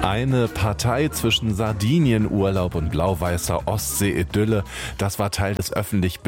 Eine Partei zwischen Sardinienurlaub und blau-weißer Ostsee-Idylle, das war Teil des öffentlichen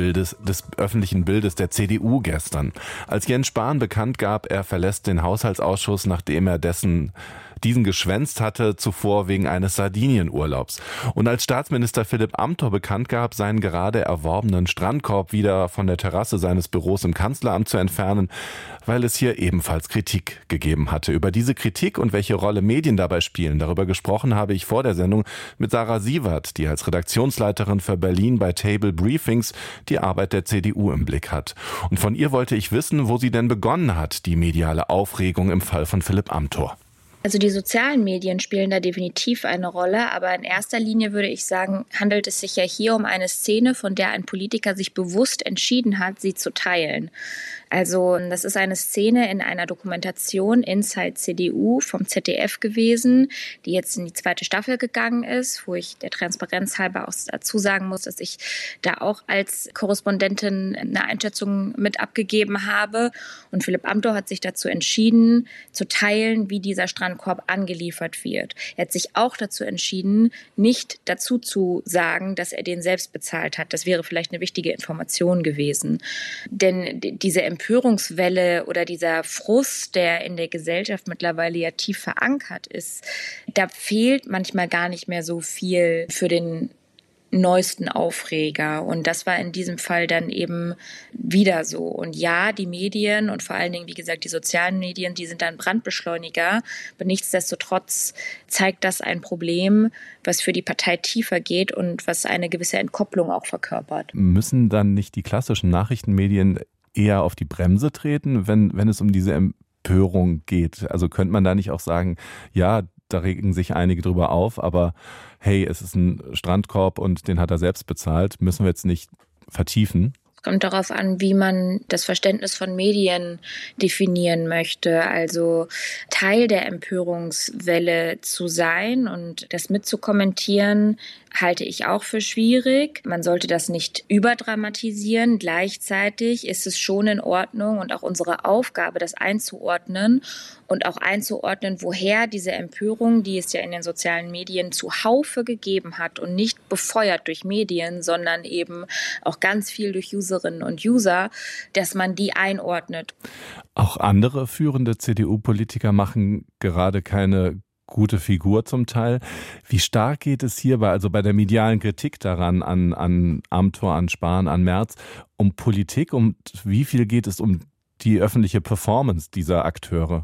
Bildes der CDU gestern. Als Jens Spahn bekannt gab, er verlässt den Haushaltsausschuss, nachdem er diesen geschwänzt hatte, zuvor wegen eines Sardinienurlaubs. Und als Staatsminister Philipp Amthor bekannt gab, seinen gerade erworbenen Strandkorb wieder von der Terrasse seines Büros im Kanzleramt zu entfernen, weil es hier ebenfalls Kritik gegeben hatte. Über diese Kritik und welche Rolle Medien dabei spielen, darüber gesprochen habe ich vor der Sendung mit Sarah Sievert, die als Redaktionsleiterin für Berlin bei Table Briefings die Arbeit der CDU im Blick hat. Und von ihr wollte ich wissen, wo sie denn begonnen hat, die mediale Aufregung im Fall von Philipp Amthor. Also die sozialen Medien spielen da definitiv eine Rolle, aber in erster Linie würde ich sagen, handelt es sich ja hier um eine Szene, von der ein Politiker sich bewusst entschieden hat, sie zu teilen. Also das ist eine Szene in einer Dokumentation Inside CDU vom ZDF gewesen, die jetzt in die 2. Staffel gegangen ist, wo ich der Transparenz halber auch dazu sagen muss, dass ich da auch als Korrespondentin eine Einschätzung mit abgegeben habe. Und Philipp Amthor hat sich dazu entschieden, zu teilen, wie dieser Strandkorb angeliefert wird. Er hat sich auch dazu entschieden, nicht dazu zu sagen, dass er den selbst bezahlt hat. Das wäre vielleicht eine wichtige Information gewesen. Denn diese Empörungswelle oder dieser Frust, der in der Gesellschaft mittlerweile ja tief verankert ist, da fehlt manchmal gar nicht mehr so viel für den neuesten Aufreger. Und das war in diesem Fall dann eben wieder so. Und ja, die Medien und vor allen Dingen, wie gesagt, die sozialen Medien, die sind dann Brandbeschleuniger. Aber nichtsdestotrotz zeigt das ein Problem, was für die Partei tiefer geht und was eine gewisse Entkopplung auch verkörpert. Müssen dann nicht die klassischen Nachrichtenmedien eher auf die Bremse treten, wenn es um diese Empörung geht? Also könnte man da nicht auch sagen, ja, da regen sich einige drüber auf, aber hey, es ist ein Strandkorb und den hat er selbst bezahlt, müssen wir jetzt nicht vertiefen? Kommt darauf an, wie man das Verständnis von Medien definieren möchte. Also Teil der Empörungswelle zu sein und das mitzukommentieren, halte ich auch für schwierig. Man sollte das nicht überdramatisieren. Gleichzeitig ist es schon in Ordnung und auch unsere Aufgabe, das einzuordnen und auch einzuordnen, woher diese Empörung, die es ja in den sozialen Medien zuhaufe gegeben hat und nicht befeuert durch Medien, sondern eben auch ganz viel durch Userinnen und User, dass man die einordnet. Auch andere führende CDU-Politiker machen gerade keine gute Figur zum Teil. Wie stark geht es hierbei, also bei der medialen Kritik daran, an Amthor, an Spahn, an Merz, um Politik und wie viel geht es um die öffentliche Performance dieser Akteure?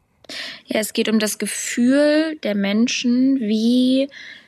Ja, es geht um das Gefühl der Menschen, wie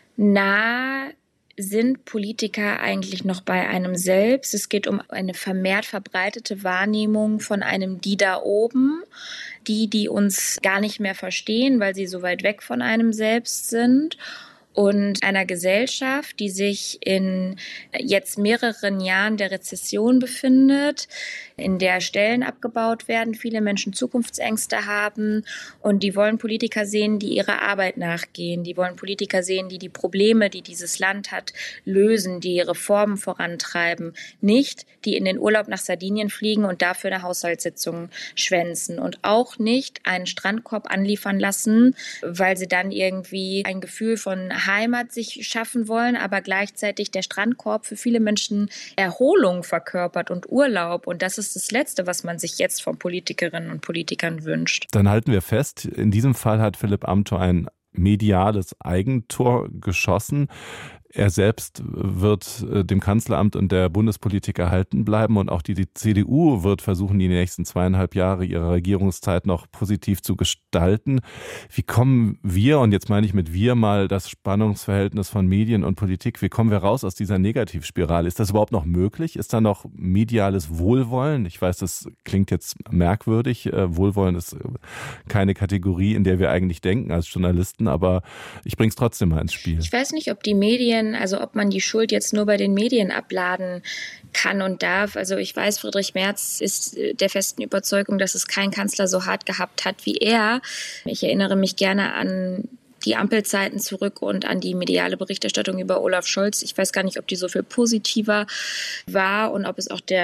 nah sind Politiker eigentlich noch bei einem selbst. Es geht um eine vermehrt verbreitete Wahrnehmung von einem Die da oben, die uns gar nicht mehr verstehen, weil sie so weit weg von einem selbst sind. Und einer Gesellschaft, die sich in jetzt mehreren Jahren der Rezession befindet, in der Stellen abgebaut werden, viele Menschen Zukunftsängste haben und die wollen Politiker sehen, die ihrer Arbeit nachgehen. Die wollen Politiker sehen, die die Probleme, die dieses Land hat, lösen, die Reformen vorantreiben. Nicht, die in den Urlaub nach Sardinien fliegen und dafür eine Haushaltssitzung schwänzen und auch nicht einen Strandkorb anliefern lassen, weil sie dann irgendwie ein Gefühl von Heimat sich schaffen wollen, aber gleichzeitig der Strandkorb für viele Menschen Erholung verkörpert und Urlaub. Und das ist das Letzte, was man sich jetzt von Politikerinnen und Politikern wünscht. Dann halten wir fest, in diesem Fall hat Philipp Amthor ein mediales Eigentor geschossen. Er selbst wird dem Kanzleramt und der Bundespolitik erhalten bleiben und auch die CDU wird versuchen, die nächsten 2,5 Jahre ihrer Regierungszeit noch positiv zu gestalten. Wie kommen wir, und jetzt meine ich mit wir mal das Spannungsverhältnis von Medien und Politik, wie kommen wir raus aus dieser Negativspirale? Ist das überhaupt noch möglich? Ist da noch mediales Wohlwollen? Ich weiß, das klingt jetzt merkwürdig. Wohlwollen ist keine Kategorie, in der wir eigentlich denken als Journalisten, aber ich bringe es trotzdem mal ins Spiel. Ich weiß nicht, ob die Medien, also ob man die Schuld jetzt nur bei den Medien abladen kann und darf. Also ich weiß, Friedrich Merz ist der festen Überzeugung, dass es kein Kanzler so hart gehabt hat wie er. Ich erinnere mich gerne an die Ampelzeiten zurück und an die mediale Berichterstattung über Olaf Scholz. Ich weiß gar nicht, ob die so viel positiver war und ob es auch der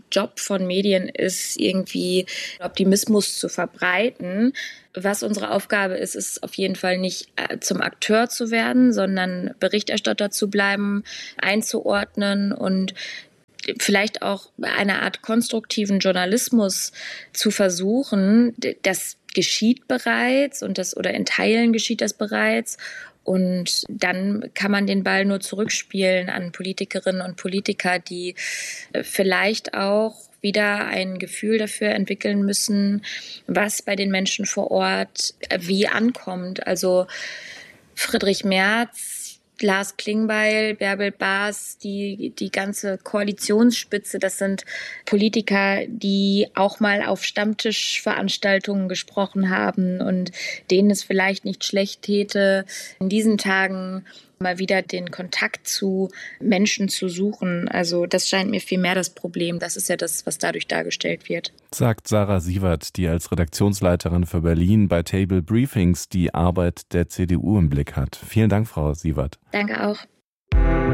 Job von Medien ist, irgendwie Optimismus zu verbreiten. Was unsere Aufgabe ist, ist auf jeden Fall nicht zum Akteur zu werden, sondern Berichterstatter zu bleiben, einzuordnen und vielleicht auch eine Art konstruktiven Journalismus zu versuchen. Das geschieht bereits oder in Teilen geschieht das bereits. Und dann kann man den Ball nur zurückspielen an Politikerinnen und Politiker, die vielleicht auch wieder ein Gefühl dafür entwickeln müssen, was bei den Menschen vor Ort wie ankommt. Also Friedrich Merz, Lars Klingbeil, Bärbel Baas, die ganze Koalitionsspitze, das sind Politiker, die auch mal auf Stammtischveranstaltungen gesprochen haben und denen es vielleicht nicht schlecht täte, in diesen Tagen mal wieder den Kontakt zu Menschen zu suchen. Also das scheint mir viel mehr das Problem. Das ist ja das, was dadurch dargestellt wird. Sagt Sarah Sievert, die als Redaktionsleiterin für Berlin bei Table Briefings die Arbeit der CDU im Blick hat. Vielen Dank, Frau Sievert. Danke auch.